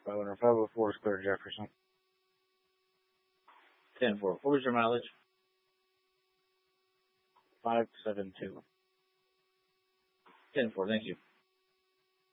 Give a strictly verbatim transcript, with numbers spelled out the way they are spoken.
five hundred five oh four Square Jefferson. ten four. What was your mileage? five seven two. ten four. Thank you.